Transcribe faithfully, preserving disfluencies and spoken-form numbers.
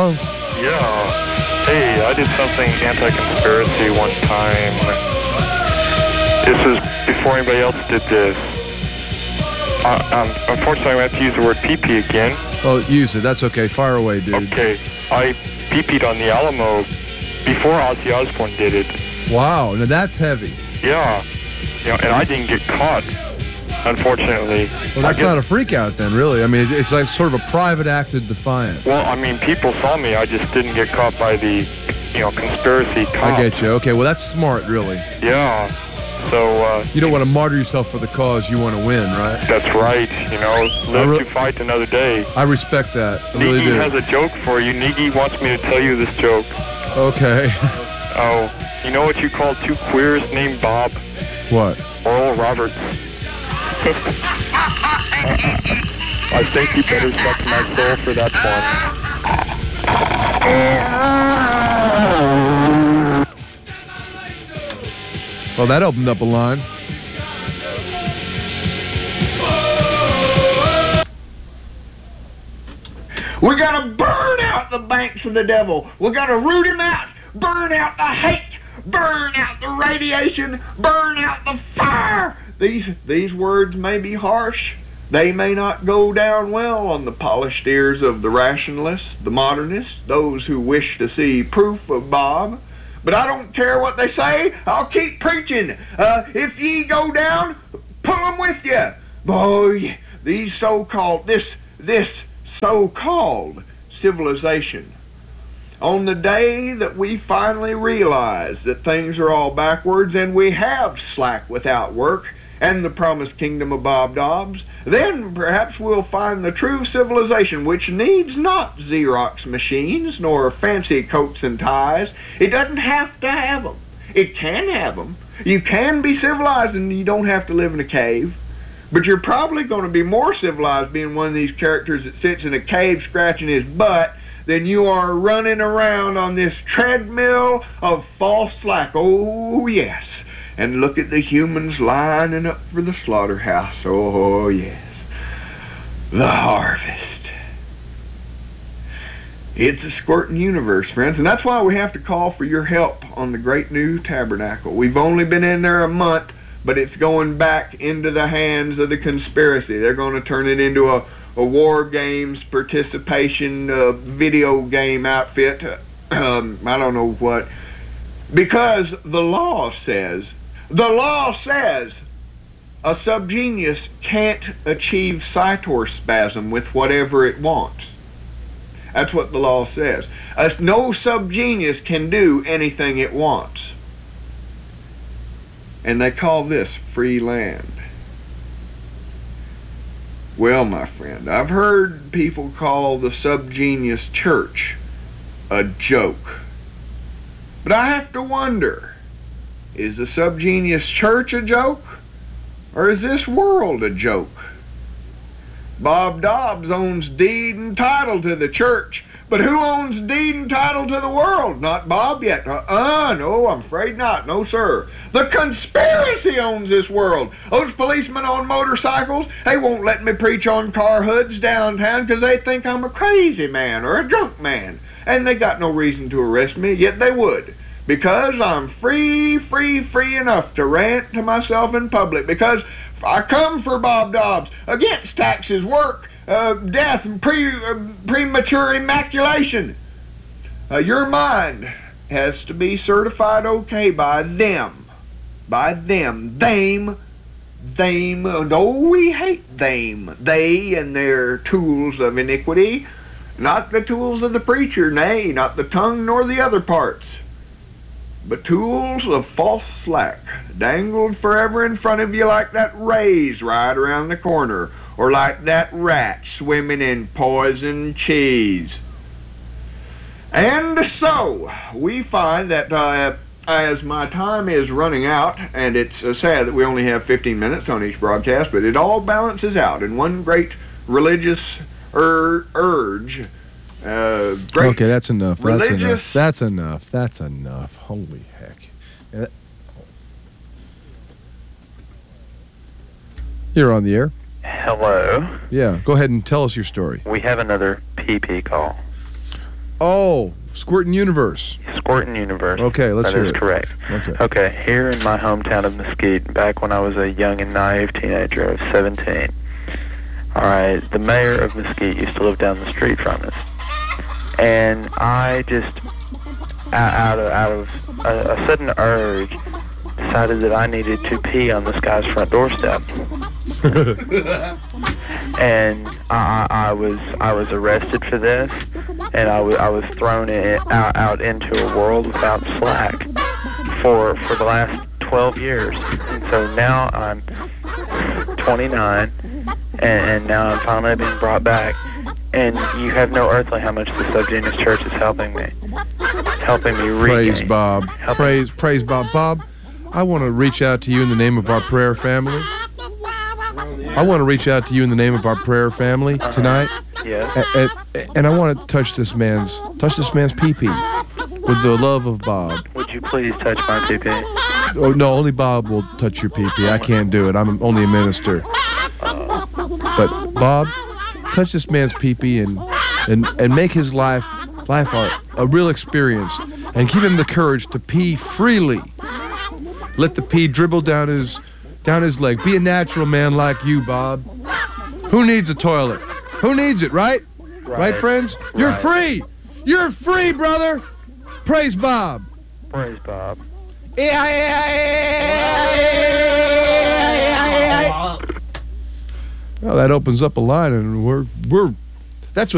Hello? Yeah. Hey, I did something anti-conspiracy one time. This is before anybody else did this. Uh, um, unfortunately, I have to use the word pee-pee again. Oh, use it. That's okay. Fire away, dude. Okay. I pee-peed on the Alamo before Ozzy Osbourne did it. Wow. Now that's heavy. Yeah. You know, and I didn't get caught, unfortunately. Well, that's not a freak out then, really. I mean, it's like sort of a private act of defiance. Well, I mean, people saw me. I just didn't get caught by the, you know, conspiracy cop. I get you. Okay, well, that's smart, really. Yeah. So, uh... You don't want to martyr yourself for the cause. You want to win, right? That's right. You know, live to fight another day. I respect that. I Niggy really do. has a joke for you. Niggy wants me to tell you this joke. Okay. Oh, you know what you call two queers named Bob? What? Oral Roberts. I think you better suck my soul for that one. Well, that opened up a line. We gotta burn out the banks of the devil. We gotta root him out. Burn out the hate. Burn out the radiation. Burn out the fire. These, these words may be harsh. They may not go down well on the polished ears of the rationalists, the modernists, those who wish to see proof of Bob. But I don't care what they say. I'll keep preaching. Uh, if ye go down, pull them with you. Boy, these so-called, this, this so-called civilization. On the day that we finally realize that things are all backwards and we have slack without work and the promised kingdom of Bob Dobbs, then perhaps we'll find the true civilization which needs not Xerox machines nor fancy coats and ties. It doesn't have to have them. It can have them. You can be civilized and you don't have to live in a cave. But you're probably going to be more civilized being one of these characters that sits in a cave scratching his butt than you are running around on this treadmill of false slack. Oh, yes. And look at the humans lining up for the slaughterhouse. Oh, yes. The harvest. It's a squirting universe, friends, and that's why we have to call for your help on the Great New Tabernacle. We've only been in there a month, but it's going back into the hands of the conspiracy. They're going to turn it into a, a war games participation uh, video game outfit. Um, I don't know what. Because the law says, the law says a subgenius can't achieve cytospasm with whatever it wants. That's what the law says. Uh, no subgenius can do anything it wants. And they call this free land. Well, my friend, I've heard people call the subgenius church a joke. But I have to wonder, is the subgenius church a joke? Or is this world a joke? Bob Dobbs owns deed and title to the church, but who owns deed and title to the world? Not Bob yet. Uh-uh, no, I'm afraid not. No, sir. The conspiracy owns this world. Those policemen on motorcycles, they won't let me preach on car hoods downtown because they think I'm a crazy man or a drunk man. And they got no reason to arrest me, yet they would. Because I'm free, free, free enough to rant to myself in public. Because I come for Bob Dobbs against taxes, work, uh, death, and pre, uh, premature immaculation. Uh, your mind has to be certified okay by them. By them. Them. Them. Oh, we hate them. They and their tools of iniquity. Not the tools of the preacher, nay, not the tongue nor the other parts. But tools of false slack, dangled forever in front of you like that rays right around the corner, or like that rat swimming in poison cheese. And so, we find that uh, as my time is running out, and it's uh, sad that we only have fifteen minutes on each broadcast, but it all balances out in one great religious ur urge. Uh, great okay, that's enough. That's religious. enough. That's enough. That's enough. Holy heck. Yeah, that- You're on the air. Hello. Yeah, go ahead and tell us your story. We have another P P call. Oh, Squirtin' Universe. Squirtin' Universe. Okay, let's that hear is it. correct. Okay. Okay, here in my hometown of Mesquite, back when I was a young and naive teenager, I was seventeen. All right, the mayor of Mesquite used to live down the street from us, and I just, out of out of a, a sudden urge, decided that I needed to pee on this guy's front doorstep. And I, I was I was arrested for this, and I was I was thrown in, out out into a world without slack for for the last twelve years. And so now I'm twenty-nine, and, and now I'm finally being brought back. And you have no earthly how much the Subgenius Church is helping me, helping me regain. Praise Bob. Helping. Praise, praise Bob. Bob, I want to reach out to you in the name of our prayer family. I want to reach out to you in the name of our prayer family tonight. Yes. And, and, and I want to touch this man's, touch this man's pee-pee with the love of Bob. Would you please touch my pee-pee? Oh, no, only Bob will touch your pee-pee. I can't do it. I'm only a minister. But Bob, touch this man's pee-pee and, and, and make his life, life a, a real experience. And give him the courage to pee freely. Let the pee dribble down his, down his leg. Be a natural man like you, Bob. Who needs a toilet? Who needs it, right? Right, right friends? You're Right. free. You're free, brother. Praise Bob. Praise Bob. Well, that opens up a line, and we're we're